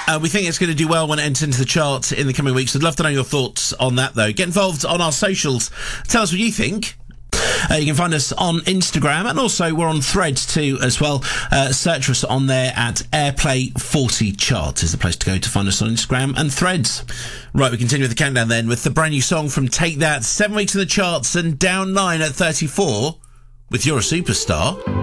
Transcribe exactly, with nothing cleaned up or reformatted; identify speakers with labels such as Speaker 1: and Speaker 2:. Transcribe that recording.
Speaker 1: Uh, we think it's going to do well when it enters into the charts in the coming weeks. I'd love to know your thoughts on that, though. Get involved on our socials. Tell us what you think. Uh, you can find us on Instagram, and also we're on Threads too as well. Uh, search us on there at Airplay forty Charts is the place to go to find us on Instagram and Threads. Right, we continue with the countdown then with the brand new song from Take That. Seven weeks in the charts and down nine at thirty-four with You're a Superstar.